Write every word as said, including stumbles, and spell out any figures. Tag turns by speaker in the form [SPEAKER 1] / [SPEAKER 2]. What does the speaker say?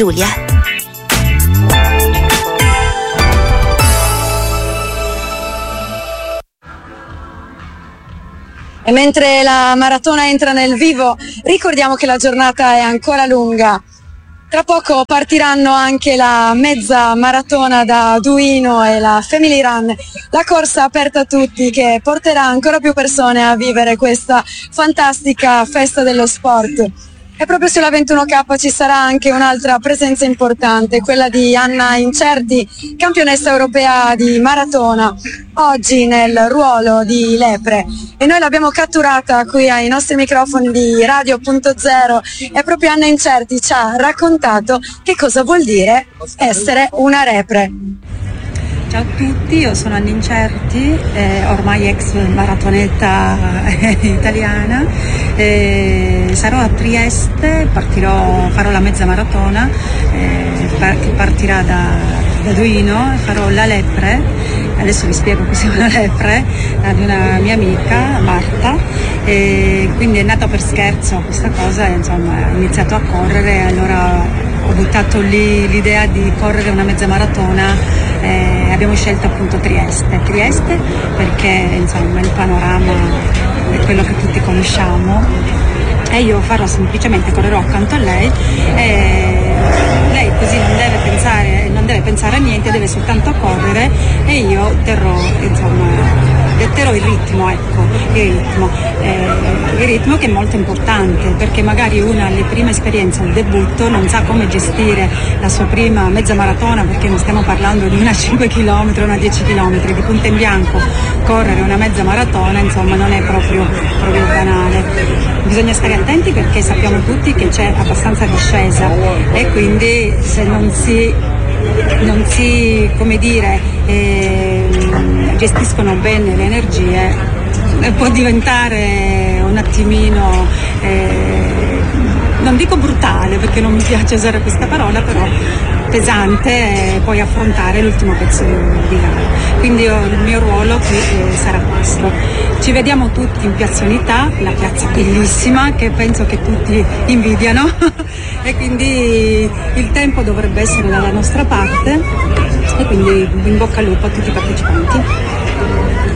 [SPEAKER 1] Giulia.
[SPEAKER 2] E mentre la maratona entra nel vivo, ricordiamo che la giornata è ancora lunga. Tra poco partiranno anche la mezza maratona da Duino e la Family Run, la corsa aperta a tutti che porterà ancora più persone a vivere questa fantastica festa dello sport. E proprio sulla ventuno K ci sarà anche un'altra presenza importante, quella di Anna Incerti, campionessa europea di maratona, oggi nel ruolo di lepre. E noi l'abbiamo catturata qui ai nostri microfoni di Radio Punto Zero e proprio Anna Incerti ci ha raccontato che cosa vuol dire essere una repre.
[SPEAKER 3] Ciao a tutti, io sono Anna Incerti, eh, ormai ex maratonetta italiana, eh, sarò a Trieste, partirò, farò la mezza maratona eh, che partirà da, da Duino, farò la lepre, adesso vi spiego cos'è una lepre, ad una mia amica Marta, e quindi è nata per scherzo questa cosa e insomma ho iniziato a correre e allora ho buttato lì l'idea di correre una mezza maratona. Eh, abbiamo scelto appunto Trieste, Trieste perché insomma il panorama è quello che tutti conosciamo e io farò semplicemente, correrò accanto a lei e lei così non deve pensare, non deve pensare a niente, deve soltanto correre e io terrò insomma terrò il ritmo, ecco, il ritmo, eh, il ritmo che è molto importante perché magari una alle prime esperienze, al debutto, non sa come gestire la sua prima mezza maratona perché non stiamo parlando di una cinque chilometri, una dieci chilometri, di punto in bianco correre una mezza maratona, insomma non è proprio, proprio banale. Bisogna stare attenti perché sappiamo tutti che c'è abbastanza discesa e quindi se non si, non si come dire, eh, gestiscono bene le energie eh, può diventare un attimino eh, non dico brutale perché non mi piace usare questa parola, però pesante e poi affrontare l'ultimo pezzo di gara. Quindi io, il mio ruolo qui eh, sarà questo. Ci vediamo tutti in Piazza Unità, la piazza bellissima che penso che tutti invidiano e quindi il tempo dovrebbe essere dalla nostra parte e quindi in bocca al lupo a tutti i partecipanti.